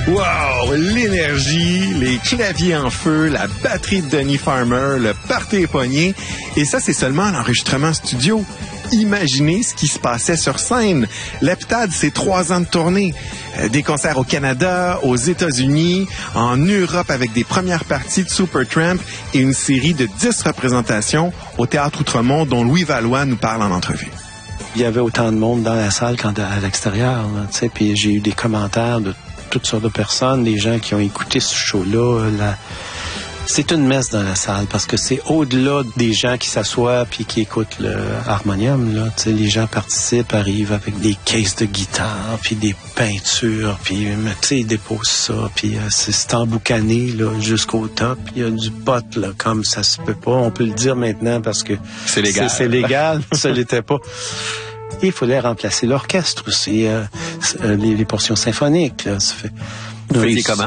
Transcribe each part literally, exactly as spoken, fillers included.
Wow! L'énergie, les claviers en feu, la batterie de Donny Farmer, le party est pogné. Et ça, c'est seulement l'enregistrement studio. Imaginez ce qui se passait sur scène. Leptade, c'est trois ans de tournée. Des concerts au Canada, aux États-Unis, en Europe avec des premières parties de Supertramp et une série de dix représentations au Théâtre Outremont dont Louis Valois nous parle en entrevue. Il y avait autant de monde dans la salle qu'à l'extérieur, tu sais, puis j'ai eu des commentaires de toutes sortes de personnes, des gens qui ont écouté ce show-là. La... C'est une messe dans la salle parce que c'est au-delà des gens qui s'assoient puis qui écoutent le harmonium, là. Tu sais, les gens participent, arrivent avec des caisses de guitare puis des peintures puis, tu sais, ils déposent ça puis euh, c'est, c'est emboucané, là, jusqu'au top. Il y a du pot, là, comme ça se peut pas. On peut le dire maintenant parce que c'est légal. C'est, c'est légal, ça l'était pas. Et il fallait remplacer l'orchestre aussi, euh, les, les portions symphoniques. Là, ça fait. Vous faisiez comment?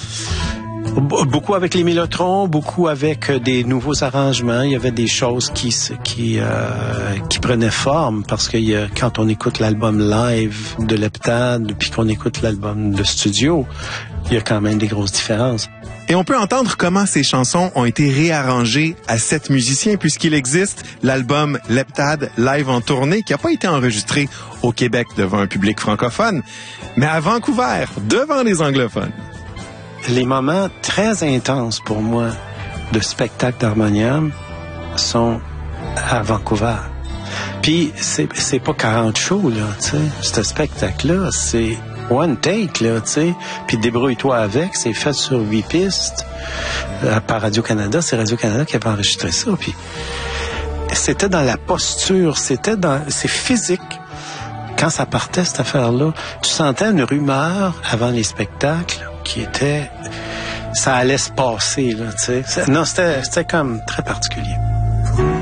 Beaucoup avec les mélotron, beaucoup avec des nouveaux arrangements. Il y avait des choses qui qui euh, qui prenaient forme parce que il y a, quand on écoute l'album live de Leptade puis qu'on écoute l'album de studio, il y a quand même des grosses différences. Et on peut entendre comment ces chansons ont été réarrangées à sept musiciens puisqu'il existe l'album Leptade live en tournée qui n'a pas été enregistré au Québec devant un public francophone, mais à Vancouver, devant les anglophones. Les moments très intenses pour moi de spectacle d'harmonium sont à Vancouver. Puis c'est, c'est pas quarante shows, là, tu sais. Ce spectacle-là, c'est one take, là, tu sais. Puis débrouille-toi avec, c'est fait sur huit pistes. Euh, par Radio-Canada, c'est Radio-Canada qui avait enregistré ça. Puis c'était dans la posture, c'était dans... C'est physique. Quand ça partait, cette affaire-là, tu sentais une rumeur avant les spectacles qui était... Ça allait se passer, là, tu sais. Non, c'était, c'était comme très particulier.